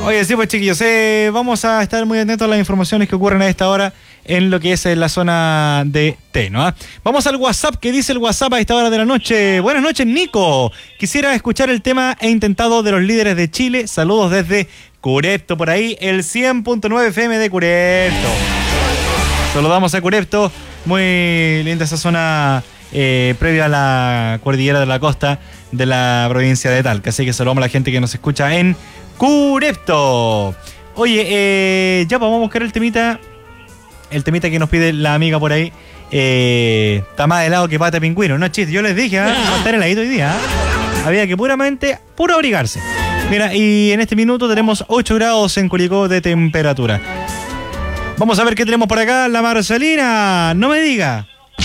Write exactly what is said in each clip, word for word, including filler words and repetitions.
Oye, sí, pues chiquillos, eh, vamos a estar muy atentos a las informaciones que ocurren a esta hora en lo que es la zona de Teno. ¿eh? Vamos al WhatsApp, ¿qué dice el WhatsApp a esta hora de la noche? Buenas noches, Nico. Quisiera escuchar el tema He intentado de los líderes de Chile. Saludos desde Curepto, por ahí, el cien punto nueve F M de Curepto. Saludamos a Curepto, muy linda esa zona eh, previa a la cordillera de la costa de la provincia de Talca. Así que saludamos a la gente que nos escucha en Curepto. Oye, eh, ya pues, vamos a buscar el temita. El temita que nos pide la amiga por ahí. Eh, está más helado que pata de pingüino. No chiste, yo les dije, ¿eh? Va a estar heladito hoy día. ¿eh? Había que puramente, puro abrigarse. Mira, y en este minuto tenemos ocho grados en Curicó de temperatura. Vamos a ver qué tenemos por acá. La Marcelina, no me diga.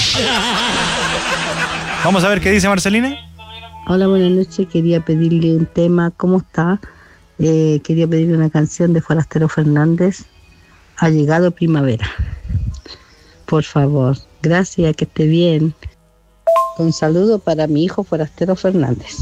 Vamos a ver qué dice Marcelina. Hola, buenas noches. Quería pedirle un tema. ¿Cómo está? Eh, quería pedirle una canción de Forastero Fernández. Ha llegado primavera. Por favor. Gracias, que esté bien. Un saludo para mi hijo Forastero Fernández.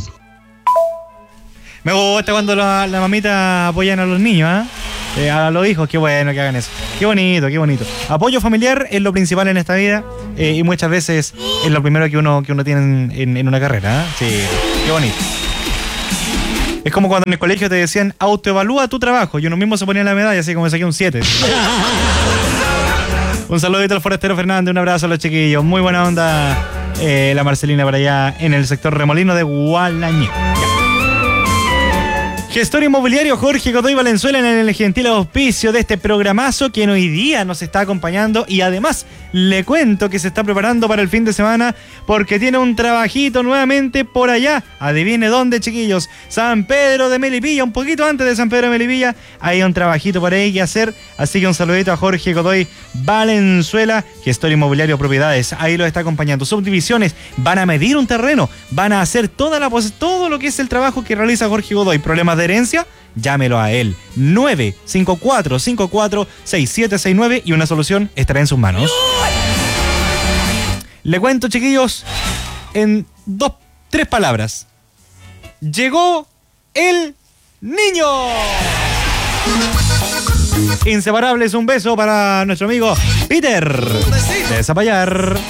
Me gusta cuando la, la mamita apoyan a los niños, ¿eh? Eh, a los hijos, qué bueno que hagan eso. Qué bonito, qué bonito. Apoyo familiar es lo principal en esta vida eh, y muchas veces es lo primero que uno, que uno tiene en, en, en una carrera. ¿eh? Sí, qué bonito. Es como cuando en el colegio te decían autoevalúa tu trabajo y uno mismo se ponía la medalla, así como me saqué un siete. Un saludito al Forastero Fernández, un abrazo a los chiquillos. Muy buena onda eh, la Marcelina para allá en el sector Remolino de Gualañé. Gestor inmobiliario Jorge Godoy Valenzuela en el gentil auspicio de este programazo que hoy día nos está acompañando y además le cuento que se está preparando para el fin de semana porque tiene un trabajito nuevamente por allá. Adivine dónde, chiquillos. San Pedro de Melipilla, un poquito antes de San Pedro de Melipilla, hay un trabajito por ahí que hacer. Así que un saludito a Jorge Godoy Valenzuela, gestor inmobiliario propiedades. Ahí lo está acompañando. Subdivisiones van a medir un terreno, van a hacer toda la todo lo que es el trabajo que realiza Jorge Godoy. Problemas de herencia, llámelo a él. nueve cinco cuatro cinco cuatro seis siete seis nueve y una solución estará en sus manos. Le cuento, chiquillos, en dos, tres palabras. Llegó el niño. Inseparables, un beso para nuestro amigo Peter de Zapallar.